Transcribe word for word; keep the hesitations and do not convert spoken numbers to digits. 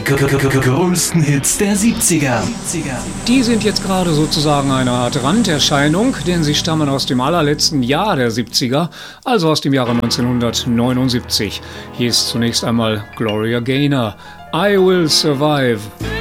größten Hits der siebziger. Die sind jetzt gerade sozusagen eine Art Randerscheinung, denn sie stammen aus dem allerletzten Jahr der siebziger, also aus dem Jahre neunzehnhundertneunundsiebzig. Hier ist zunächst einmal Gloria Gaynor, I Will Survive.